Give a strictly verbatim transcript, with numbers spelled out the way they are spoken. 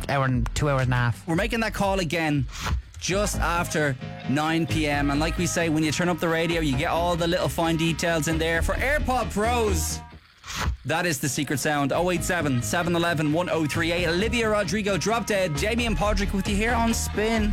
hour and two hours and a half. We're making that call again just after nine p.m. And like we say, when you turn up the radio, you get all the little fine details in there. For AirPod Pros, that is the secret sound. oh eight seven, seven one one, one oh three eight. Olivia Rodrigo, Drop Dead. Jamie and Podrick with you here on Spin.